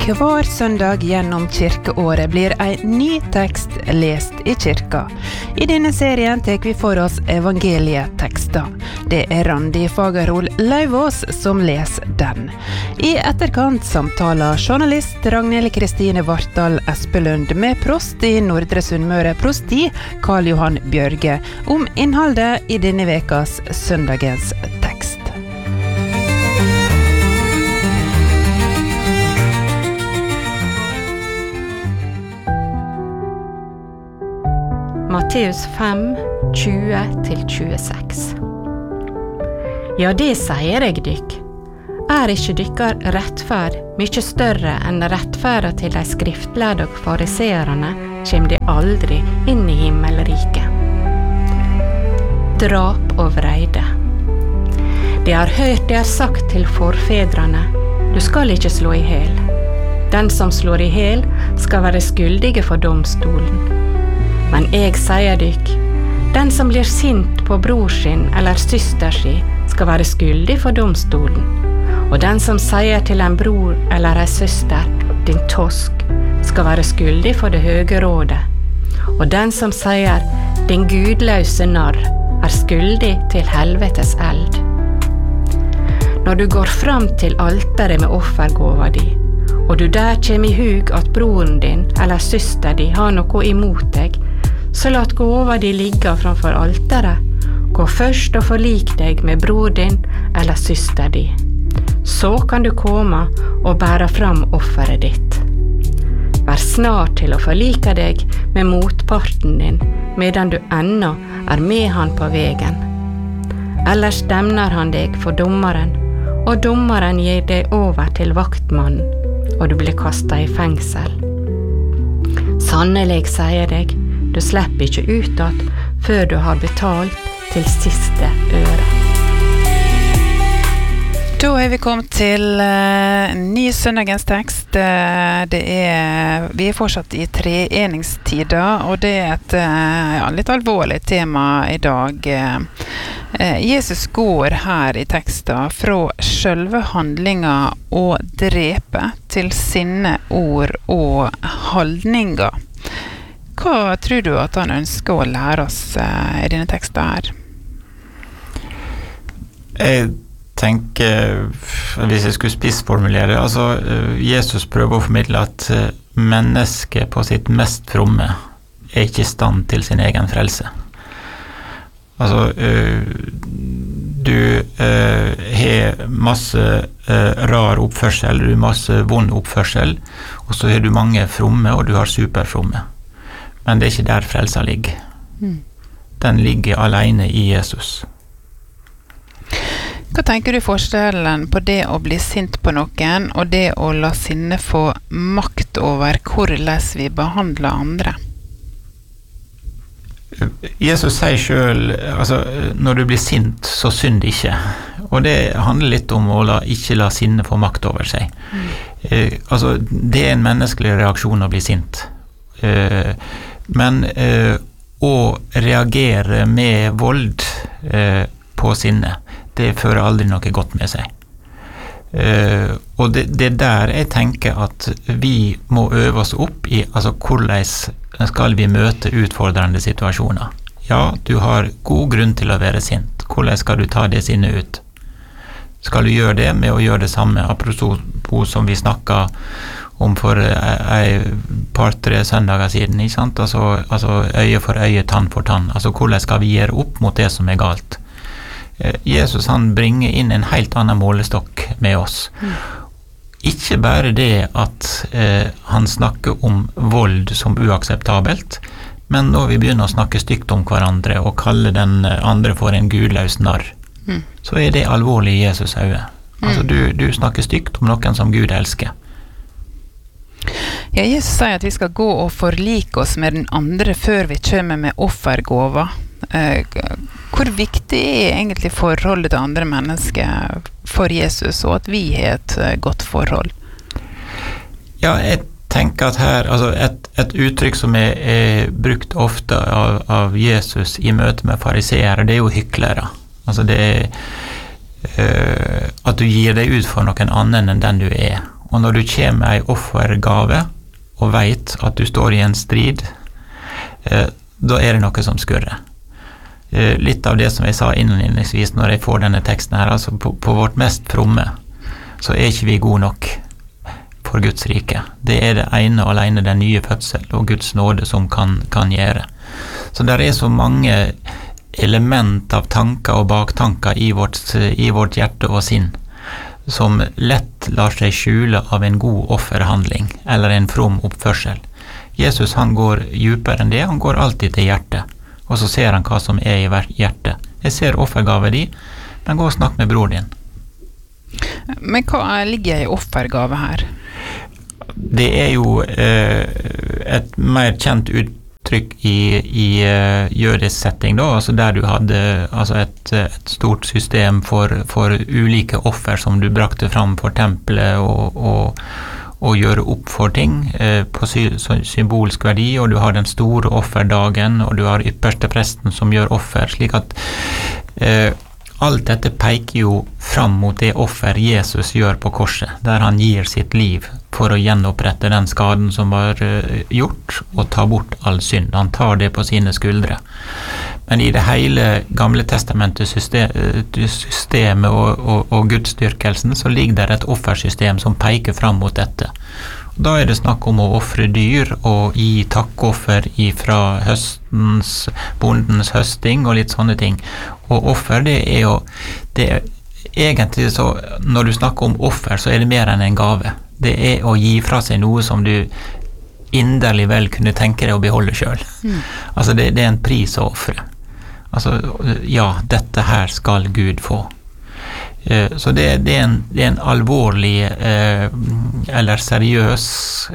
Hver søndag gjennom kirkeåret blir en ny tekst lest I kirka. I denne serien tar vi for oss evangelietekster. Det Randi Fagerhol Lauvås som leser den. I etterkant samtaler journalist Ragnhild Kristine Vartdal Espelund med prost I Nordre Sunnmøre prosti, Karl Johan Bjørge, om innholdet I denne vekas søndagens tekst. Matteus 5, 20-26. Ja, det sier jeg dykk. Ikke dykkar rettferd mye større enn rettferda til de skriftlærde og fariserene, kjem de aldri inn I himmelriket. Drap og vreide. De har hørt det sagt til forfedrene, du skal ikke slå I hel. Den som slår I hel skal være skyldige for domstolen. Men jeg sier dykk, den som blir sint på bror sin eller syster sin skal være skyldig for domstolen. Og den som sier til en bror eller en søster, din tosk, skal være skyldig for det høge rådet. Og den som sier, din gudløse narr, skyldig til helvetes eld. Når du går fram til alteret med offergåva di, og du der kjem I hug at broren din eller søster di har noe imot deg, så lat gåva di ligga framfor alteret. Gå først og forlik deg med bror din eller søster di. Så kan du komme og bære fram offeret ditt. Vær snar til å forlike deg med motparten din, medan du ennå med han på vegen. Ellers stemner han deg for dommeren, og dommeren gir deg over til vaktmannen, og du blir kastet I fengsel. Sannelig sier deg, du slipper ikke ut at før du har betalt til siste øre. Da vi kommet til ny søndagens tekst. Vi fortsatt I treeningstida, og det et litt alvorlig tema I dag. Jesus går her I teksten fra selve handlinga og drepe til sinne ord og holdninger. Hva tror du at han ønsker å lære oss I denne teksten her? Jeg tenker, hvis jeg skulle spissformulere, altså Jesus prøver å formidle at mennesket på sitt mest fromme ikke I stand til sin egen frelse. Altså, du har masse rar oppførsel, du har masse vond oppførsel, og så har du mange fromme, og du har superfromme. Men det ikke der frelsa ligger. Den ligger alene I Jesus. Hva tenker du forskjellen på det å bli sint på noen, og det å la sinne få makt over hvordan vi behandler andre? Jesus sier selv, altså, når du blir sint, så synd ikke. Og det handler litt om å ikke la sinne få makt over seg. Altså, det en menneskelig reaksjon å bli sint. Men å reagere med vold på sinne, det fører aldri noe godt med seg. Og det der jeg tenker at vi må øve oss opp I, altså hvordan skal vi møte utfordrende situasjoner. Ja, du har god grunn til å være sint. Hvordan skal du ta det sinnet ut? Skal du gjøre det med å gjøre det samme, apropos som vi snakket om for par-tre søndager siden, ikke sant? Altså øye for øye, tann for tann. Altså hvordan skal vi gjøre opp mot det som galt? Jesus han bringer inn en helt annen målestokk med oss. Ikke bare det at han snakker om vold som uakseptabelt, men når vi begynner å snakke stygt om hverandre og kalle den andre for en gudløs narr, så det alvorlig I Jesus øye. Altså du snakker stygt om noen som Gud elsker. Ja, Jesus sier at vi skal gå og forlike oss med den andre før vi kommer med offergåva. Hvor viktig egentlig forholdet til andre mennesker for Jesus, og at vi har et godt forhold? Ja, jeg tenker at her, altså et uttrykk som brukt ofte av Jesus I møte med fariseere, det jo hyklere. Altså det at du gir deg ut for noen annen enn den du Og når du kommer med en offergave og vet at du står i en strid, da det noe som skurrer. Litt av det som jeg sa innledningsvis når jeg får denne teksten her, altså på vårt mest fromme, så ikke vi gode nok for Guds rike. Det det ene og alene den nye fødsel og Guds nåde som kan gjøre. Så der så mange element av tanker og baktanker i vårt hjerte og sinn, som lett lar seg skjule av en god offerhandling eller en from oppførsel. Jesus han går djupere enn det, han går alltid til hjertet, og så ser han hva som i hjertet. Jeg ser offergave di, men gå og snakk med bror din. Men hva ligger i offergave her? Det jo et mer kjent uttrykk i jødisk setting da, altså der du hadde altså et stort system for ulike offer som du brakte fram for tempelet og gjøre opp for ting på symbolsk verdi, og du har den store offerdagen, og du har ypperste presten som gjør offer, slik at alt dette peker jo fram mot det offer Jesus gjør på korset, der han gir sitt liv for å gjenopprette den skaden som var gjort, og ta bort all synd. Han tar det på sine skuldre. Men i det hele gamle testamentet systemet og gudsdyrkelsen, så ligger der et offersystem som peker fram mot dette. Da det snakk om å offre dyr og gi takkoffer fra bondens høsting og litt sånne ting. Og offer, det jo egentlig så, når du snakker om offer, så det mer enn en gave. Det å gi fra seg noe som du inderlig vel kunne tenke deg å beholde selv. Altså det en pris å offre. Altså, ja, dette her skal Gud få. Så det en alvorlig eller seriøs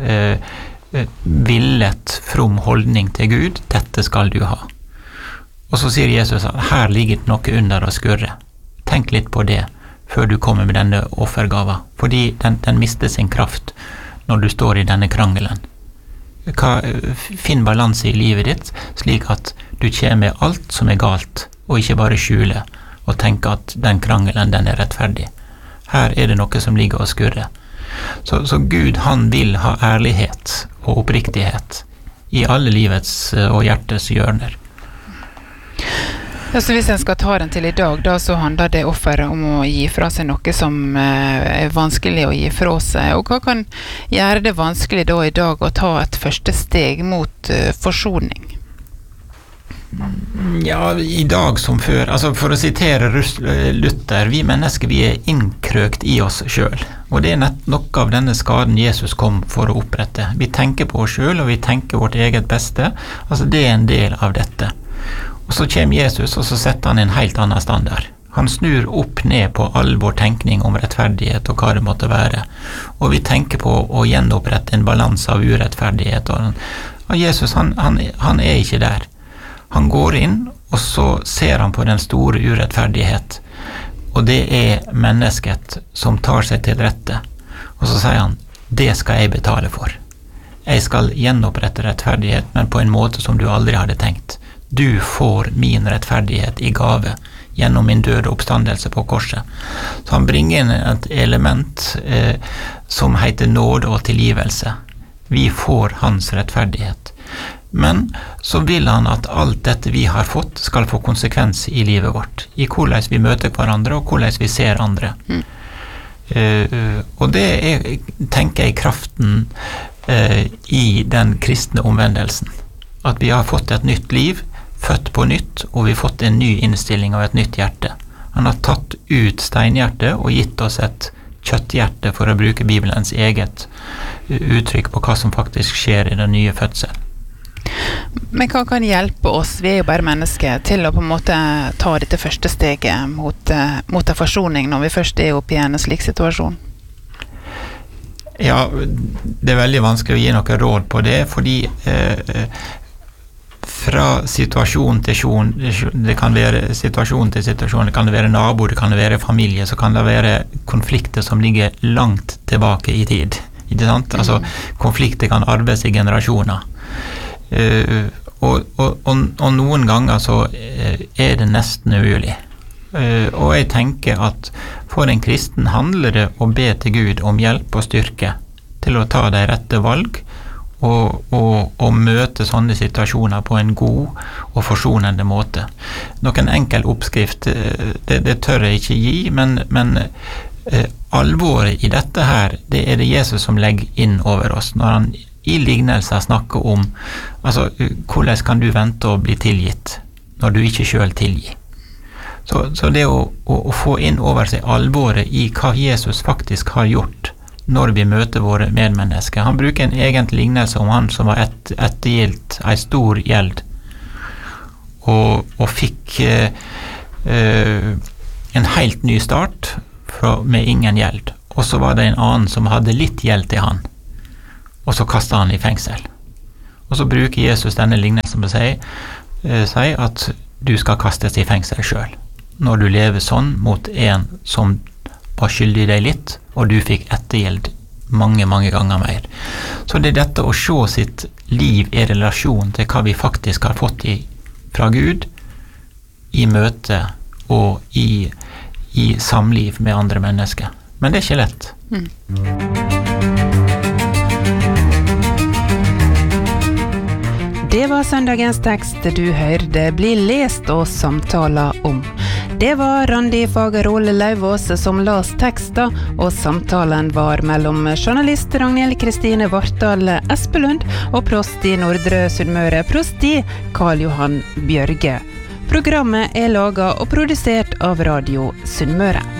villet from holdning til Gud. Dette skal du ha. Og så sier Jesus at her ligger noe under å skurre. Tenk litt på det før du kommer med denne offergava, fordi den mister sin kraft når du står i denne krangelen. Finn balanse i livet ditt, slik at du kommer med alt som galt, og ikke bare skjule og tenke at den krangelen, den rettferdig. Her det noe som ligger og skurrer. Så Gud, han vil ha ærlighet og oppriktighet i alle livets og hjertets hjørner. Ja, så hvis en skal ta den til i dag, da så handler det offeret om å gi fra seg noe som vanskelig å gi fra seg. Og hva kan gjøre det vanskelig da i dag å ta et første steg mot forsoning? Ja, i dag som før, altså for å sitere Luther, vi mennesker, vi innkrøkt i oss selv. Og det noe av denne skaden Jesus kom for å opprette. Vi tenker på oss selv, og vi tenker vårt eget beste. Altså det en del av dette. Og så kommer Jesus, og så setter han en helt annen standard. Han snur opp ned på all vår tenkning om rettferdighet og hva det måtte være. Og vi tenker på å gjenopprette en balanse av urettferdighet. Og Jesus, han ikke der. Han går inn, og så ser han på den store urettferdighet. Og det mennesket som tar seg til rette. Og så sier han, det skal jeg betale for. Jeg skal gjenopprette rettferdighet, men på en måte som du aldri hadde tenkt. Du får min rettferdighet i gave gjennom min døde oppstandelse på korset. Så han bringer inn et element som heter nåde og tilgivelse. Vi får hans rettferdighet. Men så vil han at alt dette vi har fått skal få konsekvens i livet vårt. I hvordan vi møter hverandre og hvordan vi ser andre. Og det tenker jeg kraften i den kristne omvendelsen. At vi har fått et nytt liv, født på nytt, og vi har fått en ny innstilling av et nytt hjerte. Han har tatt ut steinhjertet og gitt oss et kjøtthjerte, for å bruke Bibelens eget uttrykk på hva som faktisk skjer i den nye fødselen. Men hva kan hjelpe oss, vi jo bare mennesker, til å på en måte ta dette første steget mot en forsoning når vi først oppe i en slik situasjon? Ja, det veldig vanskelig å gi noe råd på det, fordi fra situasjon til situasjon, det kan være situasjon til situasjon, det kan være nabo, det kan være familie, så kan det være konflikter som ligger langt tilbake i tid, ikke sant? Altså, konflikter kan arbeides i generasjoner. Og noen ganger så det nesten umulig. Og jeg tenker at for en kristen handler det å be til Gud om hjelp og styrke til å ta de rette valg og møte sånne situasjoner på en god og forsonende måte. Noen enkel oppskrift, det tør jeg ikke gi, men alvoret i dette her, det er det Jesus som legger inn over oss, når han i lignelser snakker om, altså, hvordan kan du vente å bli tilgitt, når du ikke selv tilgir. Så det å få inn over seg alvoret i hva Jesus faktisk har gjort, når vi møter våre medmennesker. Han bruker en egen lignelse om han som var ettergjeldt en stor gjeld, og fikk en helt ny start med ingen gjeld. Og så var det en annen som hadde litt gjeld til han, og så kastet han i fengsel. Og så bruker Jesus denne lignelsen på å si at du skal kastes i fengsel selv, når du lever sånn mot en som var skyldig deg litt, og du fikk ettergjeld mange, mange ganger mer. Så det er dette å se sitt liv i relasjon til hva vi faktisk har fått fra Gud, i møte og i samliv med andre mennesker. Men det er ikke lett. Det var søndagens tekst du hørte bli lest og samtala om. Det var Randi Fagerol Lauvås som las teksten, og samtalen var mellom journalist Ragnhild Kristine Vartdal Espelund og prost i Nordre Sunnmøre, prosti Karl Johan Bjørge. Programmet er laget og produsert av Radio Sunnmøre.